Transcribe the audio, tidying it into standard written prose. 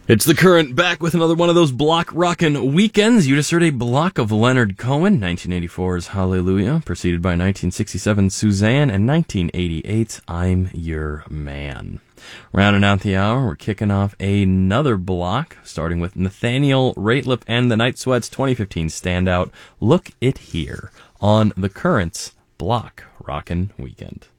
It's The Current, back with another one of those block rockin' weekends. You just heard a block of Leonard Cohen, 1984's Hallelujah, preceded by 1967's Suzanne, and 1988's I'm Your Man. Rounding out the hour, we're kicking off another block, starting with Nathaniel Rateliff and the Night Sweats' 2015 standout, Look It Here, on The Current's Block Rockin' Weekend.